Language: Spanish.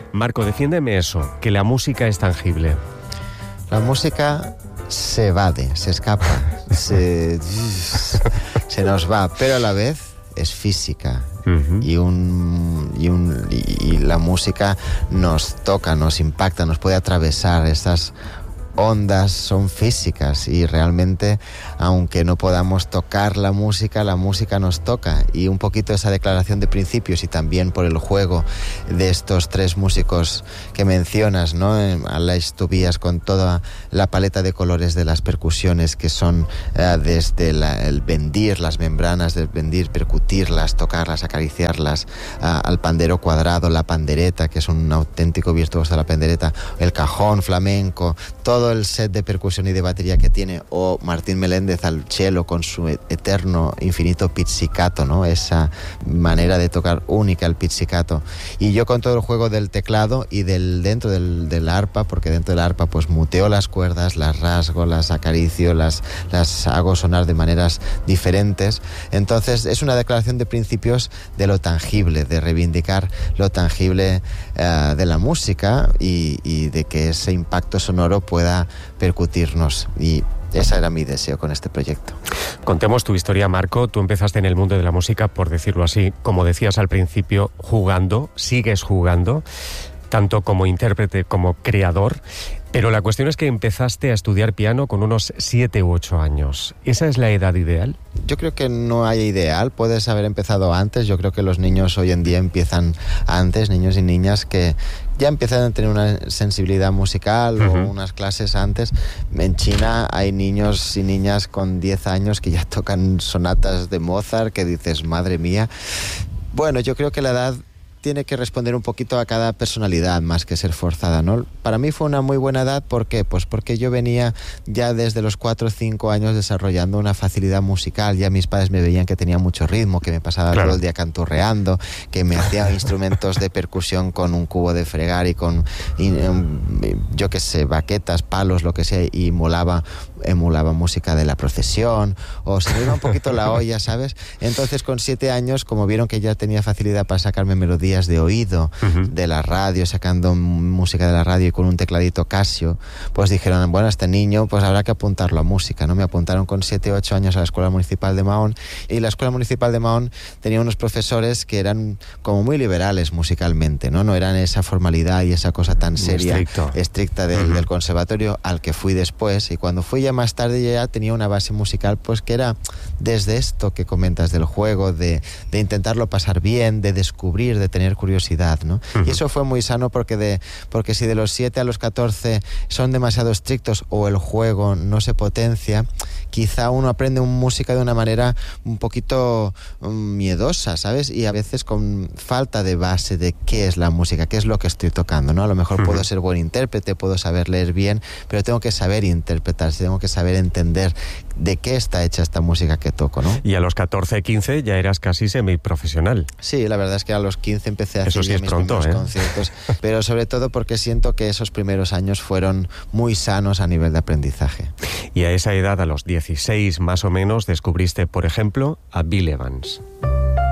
Marco, defiéndeme eso, que la música es tangible. La música se evade, se escapa, se nos va, pero a la vez es física. Y la música nos toca, nos impacta, nos puede atravesar. Estas ondas son físicas y realmente, aunque no podamos tocar la música nos toca. Y un poquito esa declaración de principios, y también por el juego de estos tres músicos que mencionas, ¿no? Aleix Tobias, con toda la paleta de colores de las percusiones, que son desde el bendir, las membranas del bendir, percutirlas, tocarlas, acariciarlas, al pandero cuadrado, la pandereta, que es un auténtico virtuoso de la pandereta, el cajón flamenco, todo el set de percusión y de batería que tiene, o Martín Meléndez al cello con su eterno, infinito pizzicato, ¿no? Esa manera de tocar única, el pizzicato. Y yo con todo el juego del teclado y dentro del arpa, porque dentro del arpa pues muteo las cuerdas, las rasgo, las acaricio, las hago sonar de maneras diferentes. Entonces es una declaración de principios de lo tangible, de reivindicar lo tangible de la música y de que ese impacto sonoro pueda percutirnos, y ese era mi deseo con este proyecto. Contemos tu historia, Marco. Tú empezaste en el mundo de la música, por decirlo así, como decías al principio, jugando, sigues jugando, tanto como intérprete como creador, pero la cuestión es que empezaste a estudiar piano con unos 7 u 8 años. ¿Esa es la edad ideal? Yo creo que no hay ideal, puedes haber empezado antes. Yo creo que los niños hoy en día empiezan antes, niños y niñas que ya empiezan a tener una sensibilidad musical o unas clases antes. En China hay niños y niñas con 10 años que ya tocan sonatas de Mozart, que dices, madre mía. Bueno, yo creo que la edad tiene que responder un poquito a cada personalidad más que ser forzada, ¿no? Para mí fue una muy buena edad. ¿Por qué? Pues porque yo venía ya desde los 4 o 5 años desarrollando una facilidad musical. Ya mis padres me veían que tenía mucho ritmo, que me pasaba todo el día canturreando, que me hacía instrumentos de percusión con un cubo de fregar y con, yo qué sé, baquetas, palos, lo que sea, y emulaba música de la procesión, o se me iba un poquito la olla, ¿sabes? Entonces con 7 años, como vieron que ya tenía facilidad para sacarme melodías de oído, de la radio, sacando música de la radio y con un tecladito Casio, pues dijeron, bueno, este niño pues habrá que apuntarlo a música, ¿no? Me apuntaron con 7 o 8 años a la Escuela Municipal de Mahón, y la Escuela Municipal de Mahón tenía unos profesores que eran como muy liberales musicalmente, ¿no? No eran esa formalidad y esa cosa tan seria, estricta del conservatorio al que fui después. Y cuando fui ya más tarde, ya tenía una base musical pues que era desde esto que comentas del juego, de intentarlo pasar bien, de descubrir, de tener curiosidad, ¿no? Y eso fue muy sano porque si de los 7 a los 14 son demasiado estrictos o el juego no se potencia, quizá uno aprende música de una manera un poquito miedosa, ¿sabes? Y a veces con falta de base de qué es la música, qué es lo que estoy tocando, ¿no? A lo mejor puedo ser buen intérprete, puedo saber leer bien, pero tengo que saber interpretar, tengo que saber entender de qué está hecha esta música que toco, ¿no? Y a los 14, 15 ya eras casi semiprofesional. Sí, la verdad es que a los 15 empecé a hacer mis primeros conciertos, pero sobre todo porque siento que esos primeros años fueron muy sanos a nivel de aprendizaje. Y a esa edad, a los 16 más o menos, descubriste, por ejemplo, a Bill Evans.